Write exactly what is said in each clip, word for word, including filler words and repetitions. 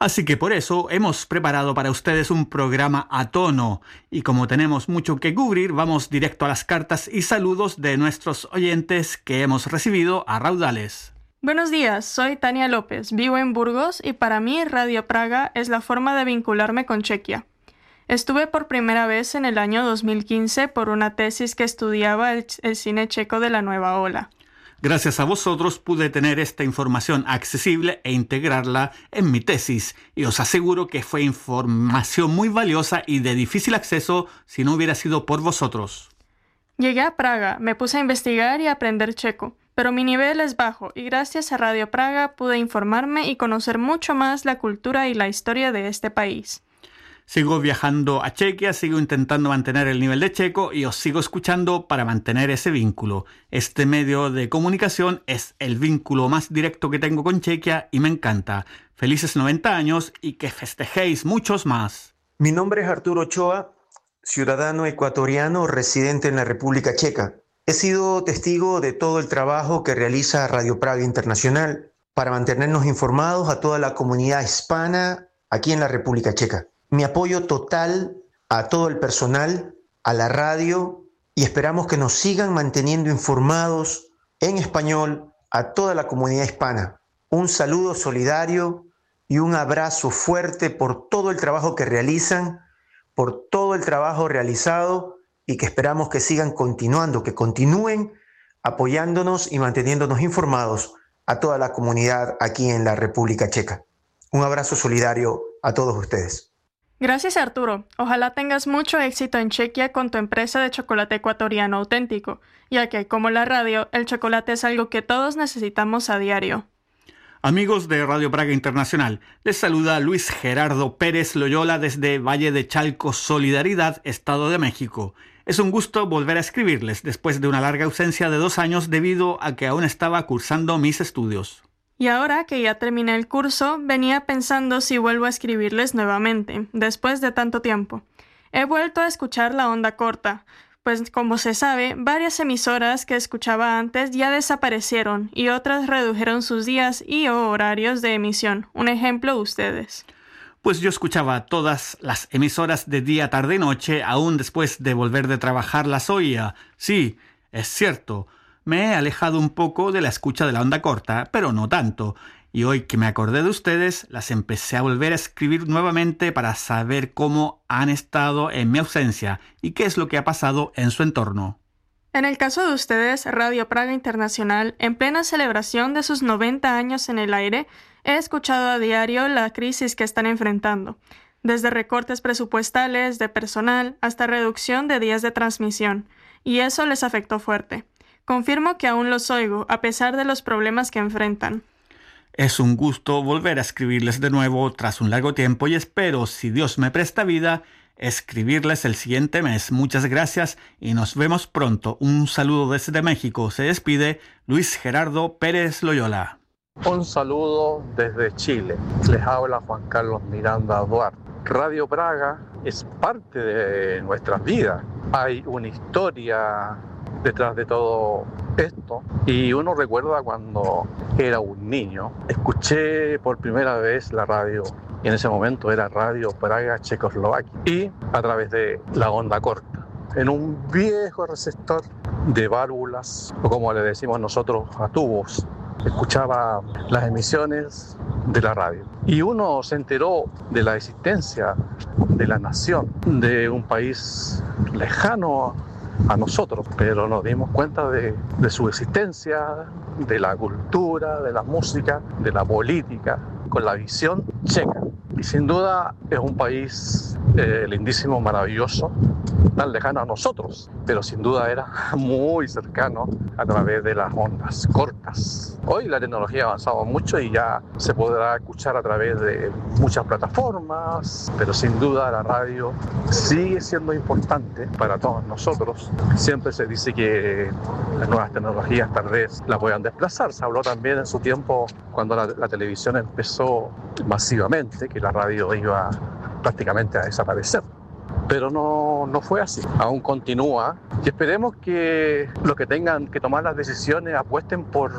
Así que por eso hemos preparado para ustedes un programa a tono. Y como tenemos mucho que cubrir, vamos directo a las cartas y saludos de nuestros oyentes que hemos recibido a raudales. Buenos días, soy Tania López, vivo en Burgos y para mí Radio Praga es la forma de vincularme con Chequia. Estuve por primera vez en el año dos mil quince por una tesis que estudiaba el, el cine checo de la nueva ola. Gracias a vosotros pude tener esta información accesible e integrarla en mi tesis, y os aseguro que fue información muy valiosa y de difícil acceso si no hubiera sido por vosotros. Llegué a Praga, me puse a investigar y a aprender checo, pero mi nivel es bajo y gracias a Radio Praga pude informarme y conocer mucho más la cultura y la historia de este país. Sigo viajando a Chequia, sigo intentando mantener el nivel de checo y os sigo escuchando para mantener ese vínculo. Este medio de comunicación es el vínculo más directo que tengo con Chequia y me encanta. Felices noventa años y que festejéis muchos más. Mi nombre es Arturo Ochoa, ciudadano ecuatoriano residente en la República Checa. He sido testigo de todo el trabajo que realiza Radio Praga Internacional para mantenernos informados a toda la comunidad hispana aquí en la República Checa. Mi apoyo total a todo el personal, a la radio, y esperamos que nos sigan manteniendo informados en español a toda la comunidad hispana. Un saludo solidario y un abrazo fuerte por todo el trabajo que realizan, por todo el trabajo realizado y que esperamos que sigan continuando, que continúen apoyándonos y manteniéndonos informados a toda la comunidad aquí en la República Checa. Un abrazo solidario a todos ustedes. Gracias, Arturo. Ojalá tengas mucho éxito en Chequia con tu empresa de chocolate ecuatoriano auténtico, ya que, como la radio, el chocolate es algo que todos necesitamos a diario. Amigos de Radio Praga Internacional, les saluda Luis Gerardo Pérez Loyola desde Valle de Chalco, Solidaridad, Estado de México. Es un gusto volver a escribirles después de una larga ausencia de dos años debido a que aún estaba cursando mis estudios. Y ahora que ya terminé el curso, venía pensando si vuelvo a escribirles nuevamente, después de tanto tiempo. He vuelto a escuchar la onda corta, pues como se sabe, varias emisoras que escuchaba antes ya desaparecieron y otras redujeron sus días y o horarios de emisión. Un ejemplo, ustedes. Pues yo escuchaba todas las emisoras de día, tarde y noche, aún después de volver de trabajar las oía. Sí, es cierto. Me he alejado un poco de la escucha de la onda corta, pero no tanto. Y hoy que me acordé de ustedes, las empecé a volver a escribir nuevamente para saber cómo han estado en mi ausencia y qué es lo que ha pasado en su entorno. En el caso de ustedes, Radio Praga Internacional, en plena celebración de sus noventa años en el aire, he escuchado a diario la crisis que están enfrentando, desde recortes presupuestales, de personal, hasta reducción de días de transmisión, y eso les afectó fuerte. Confirmo que aún los oigo, a pesar de los problemas que enfrentan. Es un gusto volver a escribirles de nuevo tras un largo tiempo y espero, si Dios me presta vida, escribirles el siguiente mes. Muchas gracias y nos vemos pronto. Un saludo desde México. Se despide Luis Gerardo Pérez Loyola. Un saludo desde Chile. Les habla Juan Carlos Miranda Duarte. Radio Praga es parte de nuestras vidas. Hay una historia detrás de todo esto y uno recuerda cuando era un niño, escuché por primera vez la radio y en ese momento era Radio Praga Checoslovaquia y a través de la onda corta en un viejo receptor de válvulas o como le decimos nosotros a tubos, escuchaba las emisiones de la radio y uno se enteró de la existencia de la nación de un país lejano a nosotros, pero nos dimos cuenta de, de su existencia, de la cultura, de la música, de la política, con la visión checa. Y sin duda es un país eh, lindísimo, maravilloso, tan lejano a nosotros, pero sin duda era muy cercano a través de las ondas cortas. Hoy la tecnología ha avanzado mucho y ya se podrá escuchar a través de muchas plataformas, pero sin duda la radio sigue siendo importante para todos nosotros. Siempre se dice que las nuevas tecnologías tal vez la puedan desplazar. Se habló también en su tiempo cuando la, la televisión empezó masivamente, que la radio iba prácticamente a desaparecer. Pero no, no fue así, aún continúa y esperemos que los que tengan que tomar las decisiones apuesten por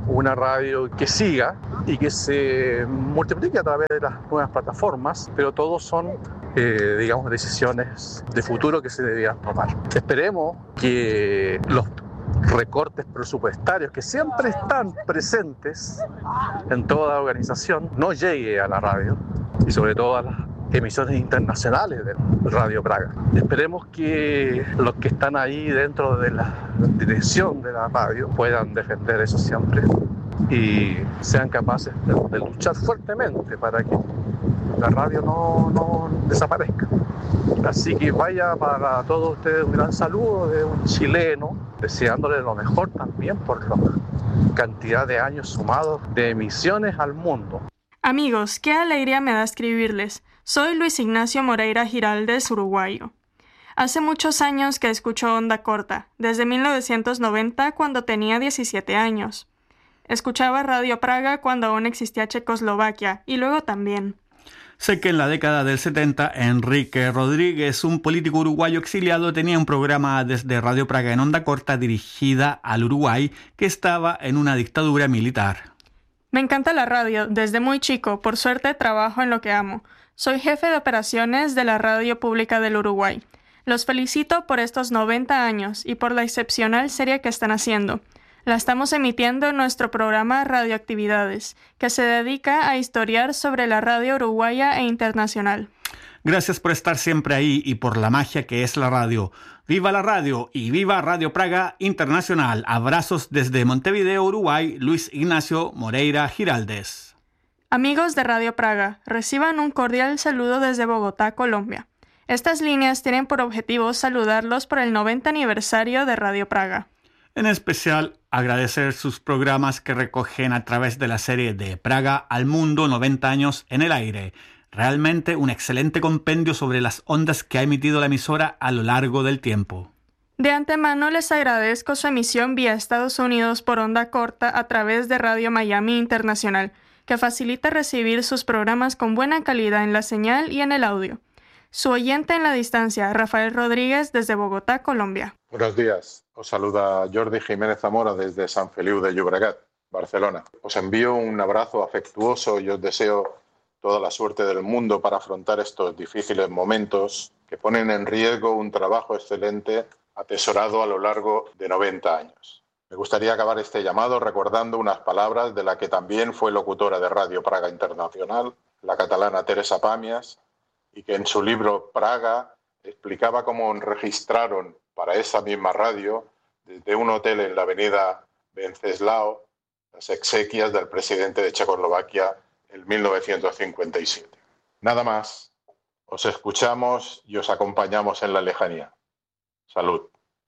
una radio que siga y que se multiplique a través de las nuevas plataformas, pero todos son, eh, digamos, decisiones de futuro que se debían tomar. Esperemos que los recortes presupuestarios que siempre están presentes en toda organización no llegue a la radio y sobre todo a las emisiones internacionales de Radio Praga. Esperemos que los que están ahí dentro de la dirección de la radio puedan defender eso siempre y sean capaces de, de luchar fuertemente para que la radio no, no desaparezca. Así que vaya para todos ustedes un gran saludo de un chileno, deseándole lo mejor también por la cantidad de años sumados de emisiones al mundo. Amigos, qué alegría me da escribirles. Soy Luis Ignacio Moreira Giraldes, uruguayo. Hace muchos años que escucho Onda Corta, desde mil novecientos noventa cuando tenía diecisiete años. Escuchaba Radio Praga cuando aún existía Checoslovaquia y luego también. Sé que en la década del setenta, Enrique Rodríguez, un político uruguayo exiliado, tenía un programa desde Radio Praga en Onda Corta dirigida al Uruguay, que estaba en una dictadura militar. Me encanta la radio, desde muy chico, por suerte trabajo en lo que amo. Soy jefe de operaciones de la Radio Pública del Uruguay. Los felicito por estos noventa años y por la excepcional serie que están haciendo. La estamos emitiendo en nuestro programa Radioactividades, que se dedica a historiar sobre la radio uruguaya e internacional. Gracias por estar siempre ahí y por la magia que es la radio. ¡Viva la radio y viva Radio Praga Internacional! Abrazos desde Montevideo, Uruguay, Luis Ignacio Moreira Giraldes. Amigos de Radio Praga, reciban un cordial saludo desde Bogotá, Colombia. Estas líneas tienen por objetivo saludarlos por el noventa aniversario de Radio Praga. En especial, agradecer sus programas que recogen a través de la serie De Praga al Mundo noventa años en el aire. Realmente un excelente compendio sobre las ondas que ha emitido la emisora a lo largo del tiempo. De antemano les agradezco su emisión vía Estados Unidos por onda corta a través de Radio Miami Internacional, que facilita recibir sus programas con buena calidad en la señal y en el audio. Su oyente en la distancia, Rafael Rodríguez, desde Bogotá, Colombia. Buenos días. Os saluda Jordi Jiménez Zamora desde Sant Feliu de Llobregat, Barcelona. Os envío un abrazo afectuoso y os deseo toda la suerte del mundo para afrontar estos difíciles momentos que ponen en riesgo un trabajo excelente atesorado a lo largo de noventa años. Me gustaría acabar este llamado recordando unas palabras de la que también fue locutora de Radio Praga Internacional, la catalana Teresa Pamias, y que en su libro Praga explicaba cómo registraron para esa misma radio, desde un hotel en la avenida Venceslao, las exequias del presidente de Checoslovaquia en mil novecientos cincuenta y siete. Nada más, os escuchamos y os acompañamos en la lejanía. Salud.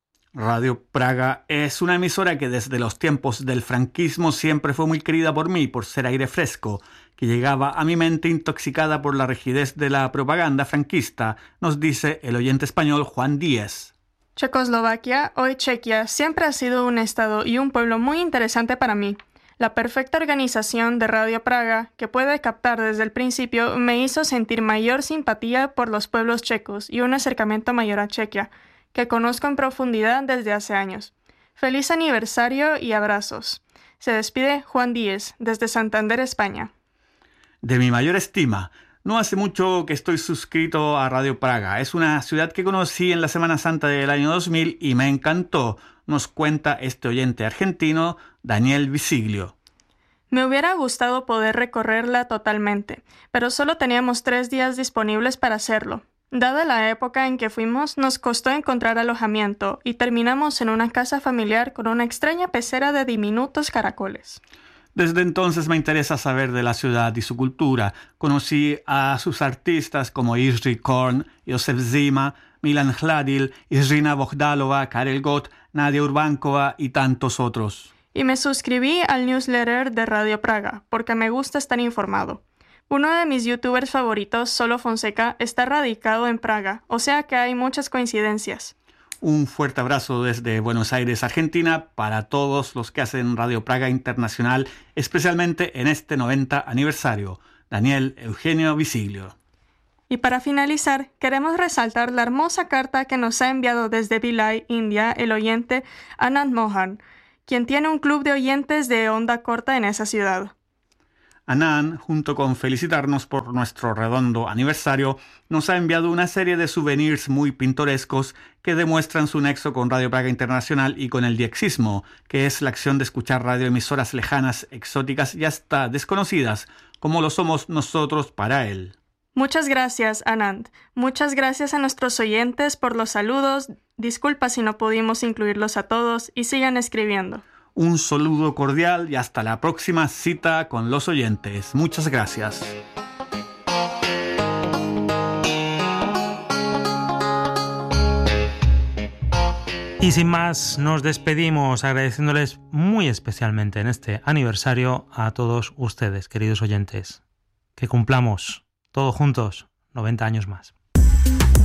Radio Praga es una emisora que desde los tiempos del franquismo siempre fue muy querida por mí, por ser aire fresco, que llegaba a mi mente intoxicada por la rigidez de la propaganda franquista, nos dice el oyente español Juan Díez. Checoslovaquia, hoy Chequia, siempre ha sido un estado y un pueblo muy interesante para mí. La perfecta organización de Radio Praga, que puede captar desde el principio, me hizo sentir mayor simpatía por los pueblos checos y un acercamiento mayor a Chequia, que conozco en profundidad desde hace años. Feliz aniversario y abrazos. Se despide Juan Díez, desde Santander, España. De mi mayor estima. No hace mucho que estoy suscrito a Radio Praga. Es una ciudad que conocí en la Semana Santa del año dos mil y me encantó, nos cuenta este oyente argentino, Daniel Visiglio. Me hubiera gustado poder recorrerla totalmente, pero solo teníamos tres días disponibles para hacerlo. Dada la época en que fuimos, nos costó encontrar alojamiento y terminamos en una casa familiar con una extraña pecera de diminutos caracoles. Desde entonces me interesa saber de la ciudad y su cultura. Conocí a sus artistas como Jiří Korn, Josef Zima, Milan Hladil, Irina Bohdalova, Karel Gott, Nadia Urbankova y tantos otros. Y me suscribí al newsletter de Radio Praga porque me gusta estar informado. Uno de mis youtubers favoritos, Solo Fonseca, está radicado en Praga, o sea que hay muchas coincidencias. Un fuerte abrazo desde Buenos Aires, Argentina, para todos los que hacen Radio Praga Internacional, especialmente en este noventa aniversario. Daniel Eugenio Visiglio. Y para finalizar, queremos resaltar la hermosa carta que nos ha enviado desde Bhilai, India, el oyente Anand Mohan, quien tiene un club de oyentes de onda corta en esa ciudad. Anand, junto con felicitarnos por nuestro redondo aniversario, nos ha enviado una serie de souvenirs muy pintorescos que demuestran su nexo con Radio Praga Internacional y con el diexismo, que es la acción de escuchar radioemisoras lejanas, exóticas y hasta desconocidas, como lo somos nosotros para él. Muchas gracias, Anand. Muchas gracias a nuestros oyentes por los saludos. Disculpa si no pudimos incluirlos a todos y sigan escribiendo. Un saludo cordial y hasta la próxima cita con los oyentes. Muchas gracias. Y sin más, nos despedimos agradeciéndoles muy especialmente en este aniversario a todos ustedes, queridos oyentes. Que cumplamos todos juntos noventa años más.